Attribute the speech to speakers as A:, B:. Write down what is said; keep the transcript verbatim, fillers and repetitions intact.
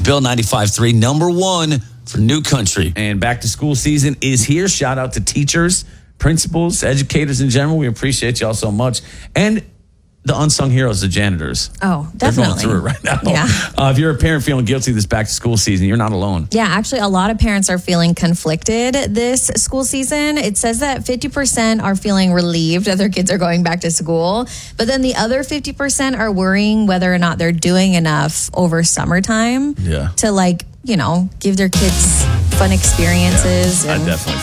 A: Bill ninety-five point three, number one for New Country. And back to school season is here. Shout out to teachers, principals, educators in general. We appreciate y'all so much. And the unsung heroes, the janitors.
B: Oh, definitely.
A: They're going through it right now.
B: Yeah.
A: Uh, if you're a parent feeling guilty this back to school season, you're not alone.
B: Yeah, actually, a lot of parents are feeling conflicted this school season. It says that fifty percent are feeling relieved that their kids are going back to school, but then the other fifty percent are worrying whether or not they're doing enough over summertime
A: Yeah.
B: to, like, you know, give their kids fun experiences.
A: Yeah,
B: and
A: I definitely